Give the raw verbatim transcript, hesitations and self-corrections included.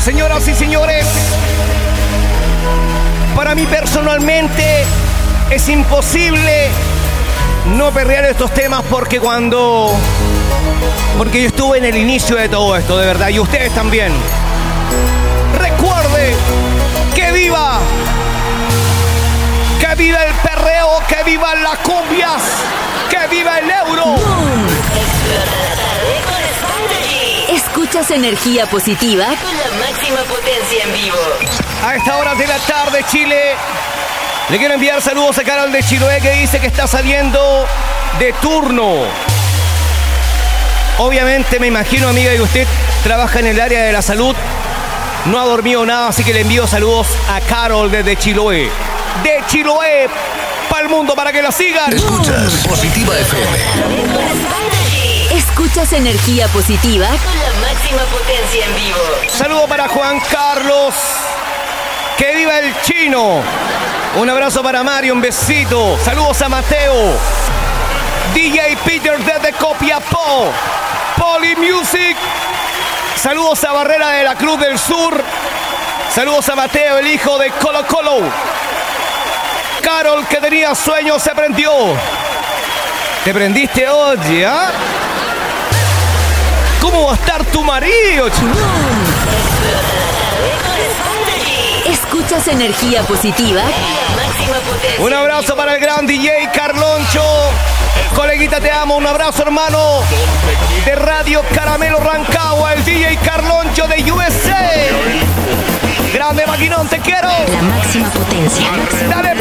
Señoras y señores, para mí personalmente es imposible no perrear estos temas porque cuando... Porque yo estuve en el inicio de todo esto, de verdad, y ustedes también. Recuerde que viva, que viva el perreo, que vivan las cumbias, que viva el euro. Escuchas energía positiva con la máxima potencia en vivo. A esta hora de la tarde, Chile, le quiero enviar saludos a Carol de Chiloé, que dice que está saliendo de turno. Obviamente me imagino, amiga, que usted trabaja en el área de la salud, no ha dormido nada, así que le envío saludos a Carol desde Chiloé. De Chiloé para el mundo, para que la sigan. Escuchas Positiva F M. Escuchas energía positiva con la máxima potencia en vivo. Saludo para Juan Carlos. Que viva el chino. Un abrazo para Mario, un besito. Saludos a Mateo. D J Peter desde Copiapó. Poly Music. Saludos a Barrera de la Cruz del Sur. Saludos a Mateo, el hijo de Colo Colo. Carol, que tenía sueño, se prendió. ¿Te prendiste hoy, ah? ¿Cómo va a estar tu marido, chico? Escuchas energía positiva. Un abrazo para el gran D J Carloncho. Coleguita, te amo. Un abrazo, hermano. De Radio Caramelo Rancagua, el D J Carloncho de U S A. Grande maquinón, te quiero. La máxima potencia. Dale